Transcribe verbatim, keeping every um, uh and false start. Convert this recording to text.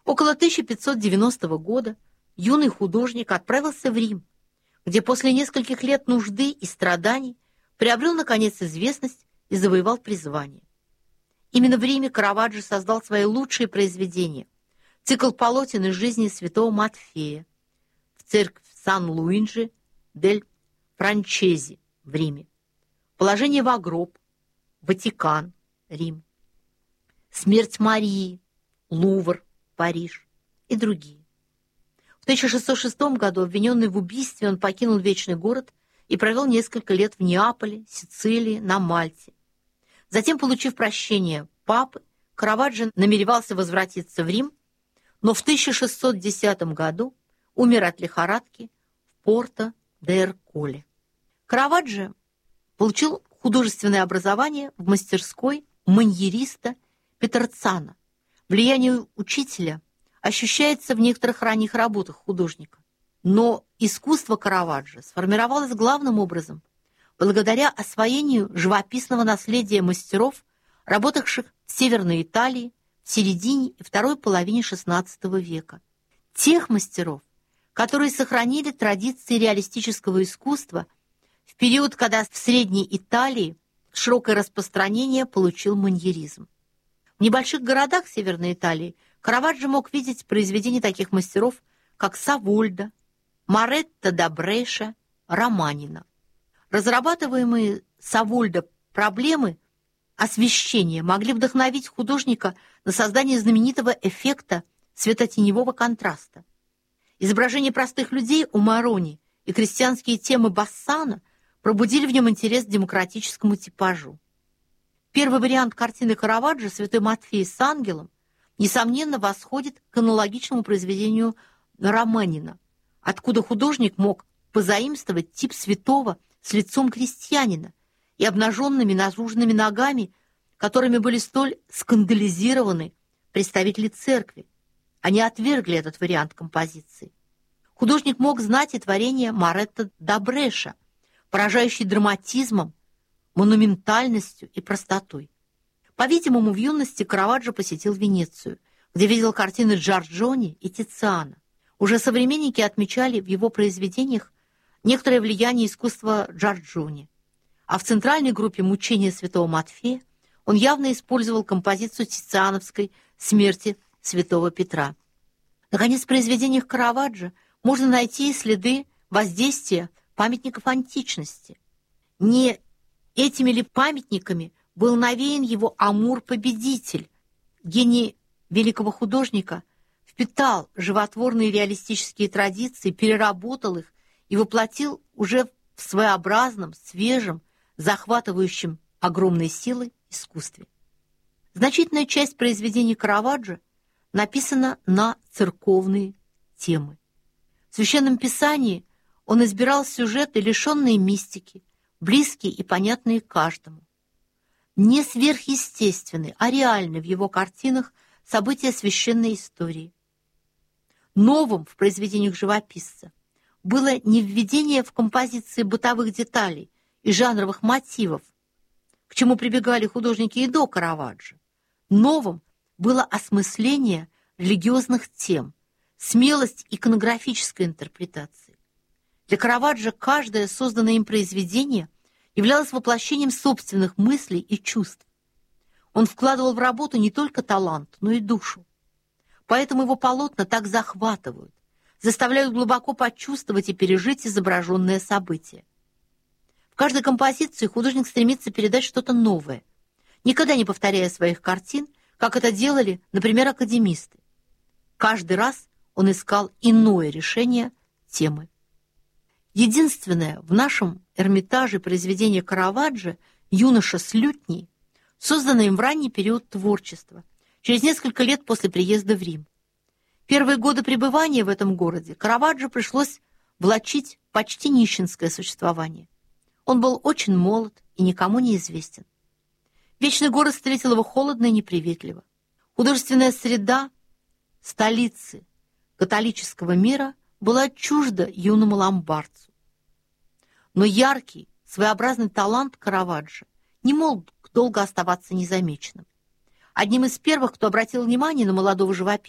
Около тысяча пятьсот девяностого года юный художник отправился в Рим, где после нескольких лет нужды и страданий приобрел, наконец, известность и завоевал призвание. Именно в Риме Караваджо создал свои лучшие произведения: цикл полотен из жизни святого Матфея в церковь Сан-Луиджи дель Франчези в Риме, положение в гроб, Ватикан, Рим, смерть Марии, Лувр, Париж и другие. В тысяча шестьсот шестом году, обвиненный в убийстве, он покинул Вечный город и провел несколько лет в Неаполе, Сицилии, на Мальте. Затем, получив прощение папы, Караваджо намеревался возвратиться в Рим, но в тысяча шестьсот десятом году умер от лихорадки в Порто-де-Эрколе. Караваджо получил художественное образование в мастерской маньериста Петрарцана. Влияние учителя ощущается в некоторых ранних работах художника. Но искусство Караваджо сформировалось главным образом благодаря освоению живописного наследия мастеров, работавших в Северной Италии в середине и второй половине шестнадцатого века. Тех мастеров, которые сохранили традиции реалистического искусства в период, когда в Средней Италии широкое распространение получил маньеризм. В небольших городах Северной Италии Караваджо мог видеть произведения таких мастеров, как Савольда, Моретто да Бреша, Романина. Разрабатываемые Савольда проблемы освещения могли вдохновить художника на создание знаменитого эффекта светотеневого контраста. Изображения простых людей у Марони и крестьянские темы Бассана пробудили в нем интерес к демократическому типажу. Первый вариант картины Караваджо «Святой Матфей с ангелом» несомненно восходит к аналогичному произведению Романина, откуда художник мог позаимствовать тип святого с лицом крестьянина и обнаженными наружными ногами, которыми были столь скандализированы представители церкви. Они отвергли этот вариант композиции. Художник мог знать и творение Моретто да Бреша, поражающий драматизмом, монументальностью и простотой. По-видимому, в юности Караваджо посетил Венецию, где видел картины Джорджони и Тициана. Уже современники отмечали в его произведениях некоторое влияние искусства Джорджони, а в центральной группе «Мучения святого Матфея» он явно использовал композицию тициановской «Смерти святого Петра». Наконец, в произведениях Караваджо можно найти следы воздействия памятников античности. Не этими ли памятниками был навеян его Амур-победитель? Гений великого художника впитал животворные реалистические традиции, переработал их и воплотил уже в своеобразном, свежем, захватывающем огромной силой искусстве. Значительная часть произведений Караваджо написана на церковные темы. В Священном Писании он избирал сюжеты, лишенные мистики, близкие и понятные каждому. Не сверхъестественны, а реальны в его картинах события священной истории. Новым в произведениях живописца было не введение в композиции бытовых деталей и жанровых мотивов, к чему прибегали художники и до Караваджо. Новым было осмысление религиозных тем, смелость иконографической интерпретации. Для Караваджо каждое созданное им произведение являлось воплощением собственных мыслей и чувств. Он вкладывал в работу не только талант, но и душу. Поэтому его полотна так захватывают, заставляют глубоко почувствовать и пережить изображенное событие. В каждой композиции художник стремится передать что-то новое, никогда не повторяя своих картин, как это делали, например, академисты. Каждый раз он искал иное решение темы. Единственное в нашем Эрмитаже произведение Караваджо «Юноша с лютней», созданное им в ранний период творчества, через несколько лет после приезда в Рим. Первые годы пребывания в этом городе Караваджо пришлось влачить почти нищенское существование. Он был очень молод и никому не известен. Вечный город встретил его холодно и неприветливо. Художественная среда столицы католического мира была чужда юному ломбардцу. Но яркий, своеобразный талант Караваджо не мог долго оставаться незамеченным. Одним из первых, кто обратил внимание на молодого живописца,